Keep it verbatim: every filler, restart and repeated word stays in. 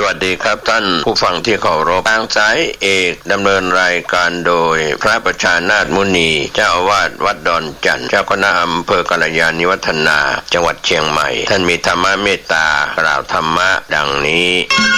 วัสดีครับท่านผู้ฟังที่เคารพทางสายเอกดำเนินรายการโดยพระประชานาถมุนีเจ้าอาวาสวัดดอนจันทร์เจ้าคณะอำเภอกัลยาณิวัฒนาจังหวัดเชียงใหม่ท่านมีธรรมะเมตตากล่าวธรรมะดังนี้